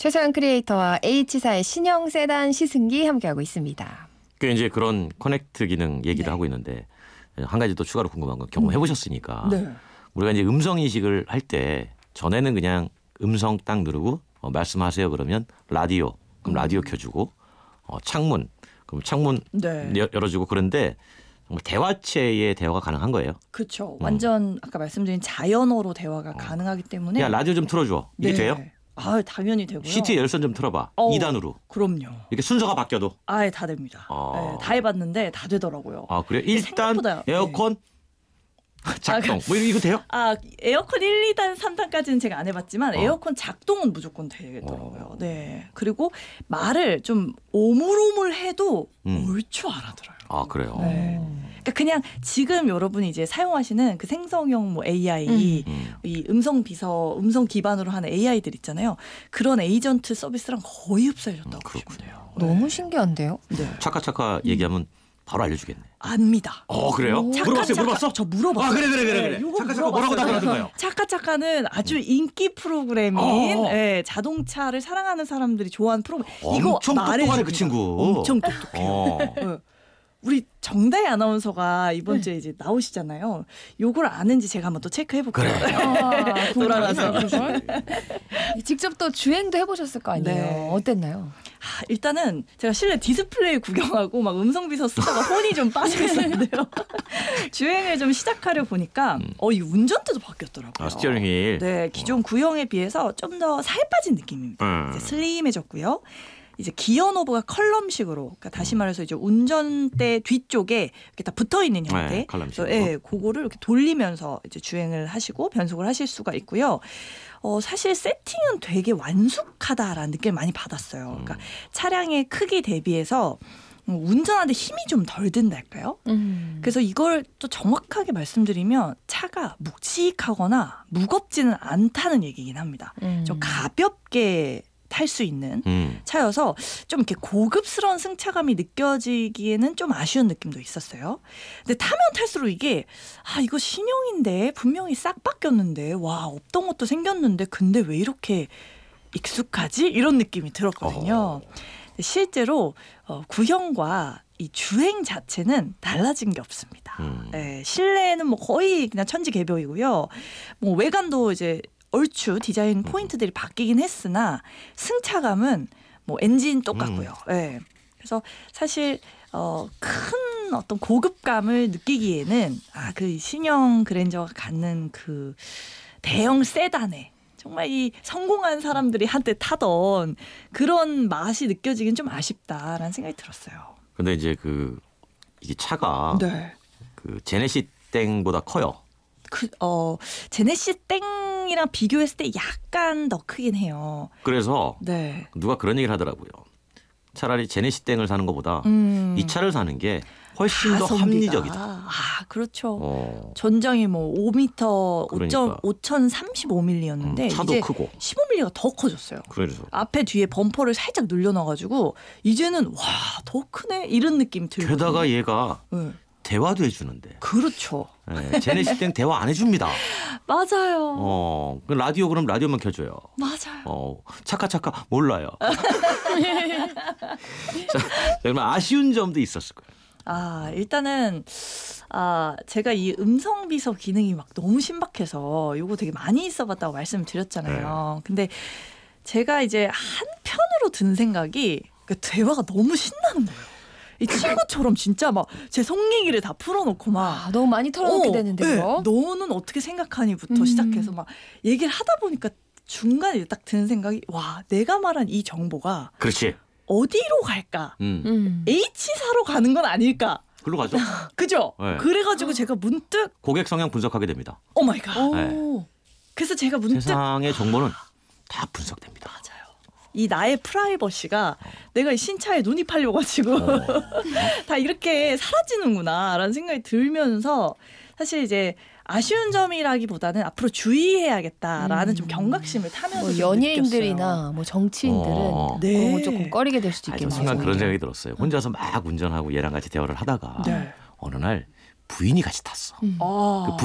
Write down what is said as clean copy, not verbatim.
최소영 크리에이터와 H사의 신형 세단 시승기 함께하고 있습니다. 그 이제 그런 커넥트 기능 얘기를 네. 하고 있는데 한 가지 또 추가로 궁금한 건 경험해 보셨으니까 네. 우리가 이제 음성 인식을 할 때 전에는 그냥 음성 딱 누르고 말씀하세요 그러면 라디오 그럼 라디오 켜주고 창문 그럼 창문 네. 열어주고 그런데 정말 대화체의 대화가 가능한 거예요. 그렇죠. 완전 아까 말씀드린 자연어로 대화가 가능하기 때문에. 야 라디오 좀 틀어줘. 이게 네. 돼요? 아 당연히 되고요. 시트 열선 좀 틀어봐. 2단으로. 그럼요. 이렇게 순서가 바뀌어도. 아예 다 됩니다. 네, 다 해봤는데 다 되더라고요. 아 그래? 일단 생각보다, 에어컨 작동. 뭐 이거 돼요? 아 에어컨 1, 2단, 3단까지는 제가 안 해봤지만 에어컨 작동은 무조건 되더라고요. 네. 그리고 말을 좀 오물오물해도 얼추 알아들어요. 아 그래요. 네. 그러니까 그냥 지금 여러분이 이제 사용하시는 그 생성형 뭐 AI, 이 음성 비서, 음성 기반으로 하는 AI들 있잖아요. 그런 에이전트 서비스랑 거의 흡사해졌다고 보시면 돼요. 너무 신기한데요? 네. 차카차카 얘기하면 바로 알려주겠네. 압니다. 그래요? 물어봤어요? 저 물어봤어요. 아 그래. 요거 차카차카 뭐라고 물어봤어요. 답변하던가요? 차카차카는 아주 인기 프로그램인 자동차를 사랑하는 사람들이 좋아하는 프로그램. 이거 엄청 똑똑하네 그 친구. 엄청 똑똑해요. 네. 우리 정다혜 아나운서가 이번 주에 이제 나오시잖아요. 요걸 아는지 제가 한번 또 체크해 볼게요. 그래. 돌아가서. 직접 또 주행도 해보셨을 거 아니에요? 네. 어땠나요? 일단은 제가 실내 디스플레이 구경하고 막 음성 비서 쓰다가 혼이 좀 빠져 있었는데요. 주행을 좀 시작하려 보니까 이 운전대도 바뀌었더라고요. 스티어링 휠. 네, 기존 구형에 비해서 좀 더 살 빠진 느낌입니다. 이제 슬림해졌고요. 이제 기어 노브가 컬럼식으로, 그러니까 다시 말해서 이제 운전대 뒤쪽에 이렇게 다 붙어 있는 형태. 네, 컬럼식으로. 예, 그거를 이렇게 돌리면서 이제 주행을 하시고 변속을 하실 수가 있고요. 사실 세팅은 되게 완숙하다라는 느낌을 많이 받았어요. 그러니까 차량의 크기 대비해서 운전하는데 힘이 좀 덜 든달까요? 그래서 이걸 또 정확하게 말씀드리면 차가 묵직하거나 무겁지는 않다는 얘기긴 합니다. 좀 가볍게 탈 수 있는 차여서 좀 이렇게 고급스러운 승차감이 느껴지기에는 좀 아쉬운 느낌도 있었어요. 근데 타면 탈수록 이게 이거 신형인데 분명히 싹 바뀌었는데 와 없던 것도 생겼는데 근데 왜 이렇게 익숙하지? 이런 느낌이 들었거든요. 실제로 구형과 이 주행 자체는 달라진 게 없습니다. 네, 실내는 뭐 거의 그냥 천지개벽이고요. 뭐 외관도 이제 얼추 디자인 포인트들이 바뀌긴 했으나 승차감은 뭐 엔진 똑같고요. 네. 그래서 사실 큰 어떤 고급감을 느끼기에는 그 신형 그랜저가 갖는 그 대형 세단에 정말 이 성공한 사람들이 한때 타던 그런 맛이 느껴지긴 좀 아쉽다라는 생각이 들었어요. 근데 이제 이게 차가 그 제네시 땡보다 커요. 제네시 땡이랑 비교했을 때 약간 더 크긴 해요. 그래서 누가 그런 얘기를 하더라고요. 차라리 제네시 땡을 사는 것보다 이 차를 사는 게 훨씬 더 합리적이다. 그렇죠. 전장이 뭐 5m, 그러니까. 5,035mm였는데 차도 이제 크고 15mm가 더 커졌어요. 그래서 앞에 뒤에 범퍼를 살짝 늘려놔가지고 이제는 더 크네 이런 느낌 들고. 게다가 얘가 대화도 해주는데. 그렇죠. 네, 제네시 땡 대화 안 해줍니다. 맞아요. 그 라디오 그럼 라디오만 켜줘요. 맞아요. 차카차카 몰라요. 자, 정말 아쉬운 점도 있었을 거예요. 일단은 제가 이 음성 비서 기능이 막 너무 신박해서 요거 되게 많이 써봤다고 말씀을 드렸잖아요. 근데 제가 이제 한편으로 든 생각이 대화가 너무 신나는 거예요. 이 친구처럼 진짜 막 제 속 얘기를 다 풀어놓고 막 너무 많이 털어놓게 되는데요. 너는 어떻게 생각하니부터 시작해서 막 얘기를 하다 보니까 중간에 딱 드는 생각이 내가 말한 이 정보가 그렇지. 어디로 갈까? H사로 가는 건 아닐까? 글로 가죠. 그죠? 네. 그래가지고 제가 문득 고객 성향 분석하게 됩니다. 오 마이 갓. 네. 그래서 제가 문득 세상의 정보는 다 분석됩니다. 맞아요. 이 나의 프라이버시가 내가 이 신차에 눈이 팔려가지고 다 이렇게 사라지는구나라는 생각이 들면서 사실 이제 아쉬운 점이라기보다는 앞으로 주의해야겠다라는 좀 경각심을 타면서 뭐 좀 연예인들이나 느꼈어요. 뭐 정치인들은 그런 거 조금 꺼리게 될 수도 있겠네요. 순간 그런 생각이 들었어요. 혼자서 막 운전하고 얘랑 같이 대화를 하다가 어느 날 부인이 같이 탔어. 그